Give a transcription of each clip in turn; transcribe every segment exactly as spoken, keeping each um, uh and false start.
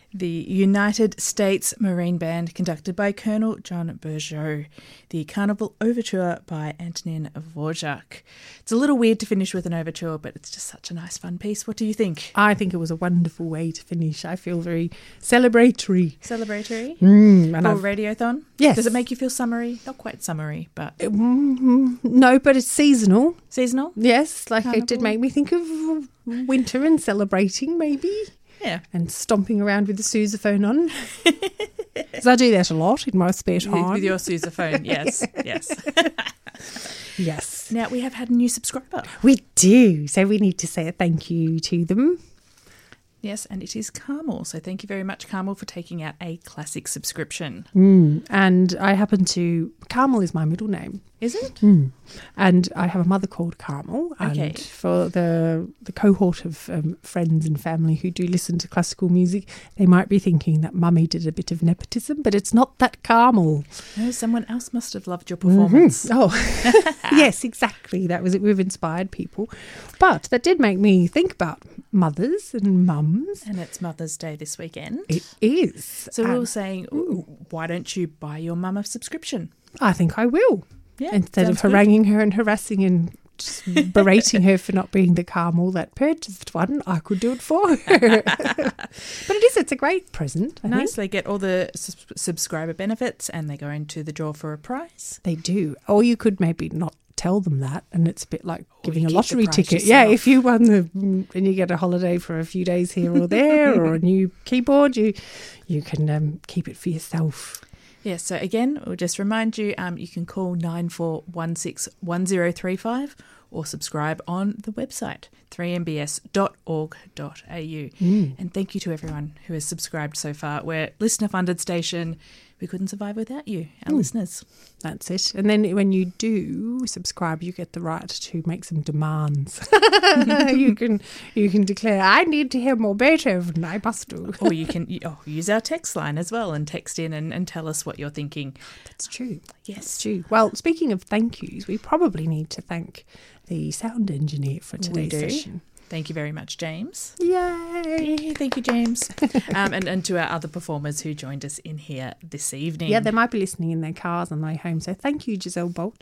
the United States Marine Band, conducted by Colonel John Burgeau. The Carnival Overture by Antonin Dvorak. It's a little weird to finish with an overture, but it's just such a nice, fun piece. What do you think? I think it was a wonderful way to finish. I feel very celebratory. Celebratory? Mm, and For I've- Radiothon? Yes. Does it make you feel summery? Not quite summery, but... Mm, no, but it's seasonal. Seasonal? Yes, like Carnival. it did make me think of winter and celebrating, maybe. Yeah. And stomping around with the sousaphone on. Because I do that a lot in my spare time. With your sousaphone, yes, yes. Yes. Now, we have had a new subscriber. We do. So we need to say a thank you to them. Yes, and it is Carmel. So thank you very much, Carmel, for taking out a classic subscription. Mm. And I happen to... Carmel is my middle name. Is it? Mm. And I have a mother called Carmel. Okay. And for the the cohort of um, friends and family who do listen to classical music, they might be thinking that Mummy did a bit of nepotism, but it's not that Carmel. No, someone else must have loved your performance. Mm-hmm. Oh, yes, exactly. That was it. We've inspired people. But that did make me think about mothers and mums. And it's Mother's Day this weekend. It is. So we were And saying, ooh, why don't you buy your mum a subscription? I think I will. Yeah, Instead of sounds good. haranguing her and harassing and just berating her for not being the Carmel that purchased one, I could do it for her. But it is, it's a great present. I Nice. think. They get all the sus- subscriber benefits and they go into the draw for a prize. They do. Or you could maybe not tell them that, and it's a bit like giving you a keep the lottery prize ticket. yourself. Yeah, if you won the and you get a holiday for a few days here or there, or a new keyboard, you you can um, keep it for yourself. Yes, so again, we'll just remind you, um, you can call nine four one six one zero three five or subscribe on the website, three m b s dot org dot a u. Mm. And thank you to everyone who has subscribed so far. We're a listener-funded station. We couldn't survive without you, our Mm. listeners. That's it. And then when you do subscribe, you get the right to make some demands. you can you can declare, I need to hear more Beethoven, I must do. Or you can oh, use our text line as well and text in and, and tell us what you're thinking. That's true. Yes. It's true. Well, speaking of thank yous, we probably need to thank the sound engineer for today's do. session. Thank you very much, James. Yay! Thank you, James. um, and, and to our other performers who joined us in here this evening. Yeah, they might be listening in their cars on the way home. So thank you, Giselle Bolt.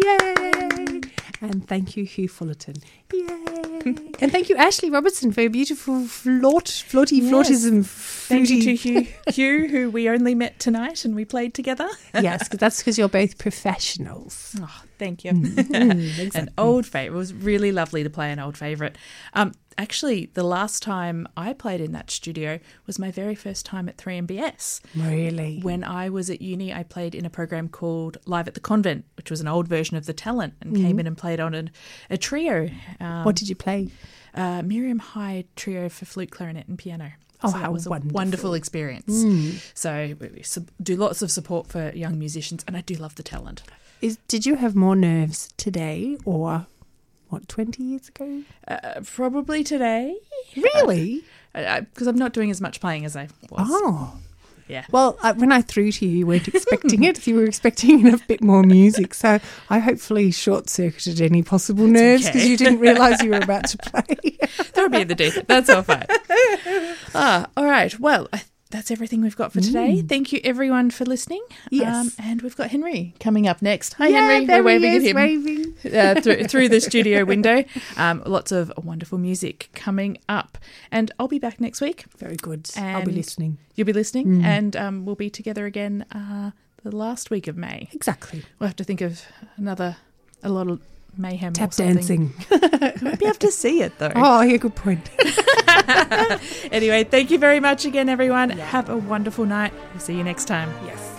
Yay! And thank you, Hugh Fullerton. Yay! And thank you, Ashley Robertson, for your beautiful flaut, flauty, Yes. flautism. Thank you fluty- to Hugh, Hugh, who we only met tonight and we played together. Yes, 'cause that's because you're both professionals. Oh, thank you. Mm, exactly. An old favourite. It was really lovely to play an old favourite. Um, actually, the last time I played in that studio was my very first time at three M B S. Really? When I was at uni, I played in a program called Live at the Convent, which was an old version of The Talent, and came in and played on an, a trio. Um, What did you play? uh, Miriam Hyde trio for flute, clarinet and piano. Oh, so how that was wonderful. a wonderful experience. So we we sub- do lots of support for young musicians, and I do love The Talent. Is did you have more nerves today or what, twenty years ago? Uh, probably today. Really? Because I'm not doing as much playing as I was. Oh. Yeah. Well, uh, when I threw to you, you weren't expecting it. You were expecting a bit more music. So I hopefully short-circuited any possible nerves because okay. you didn't realise you were about to play. Throw me in the deep. That's all fine. Ah, all right. Well, I, that's everything we've got for today. Thank you, everyone, for listening. Yes. Um, and we've got Henry coming up next. Hi, Yeah, Henry. there We're he waving is, at him. waving. uh, through, through the studio window. Um, lots of wonderful music coming up. And I'll be back next week. Very good. I'll be And- listening. You'll be listening. And um, we'll be together again uh, the last week of May. Exactly. We'll have to think of another, a lot of mayhem Tap or something. dancing. We'll be able to see it, though. Oh, yeah, good point. Anyway, thank you very much again, everyone. Have a wonderful night. We'll see you next time. Yes.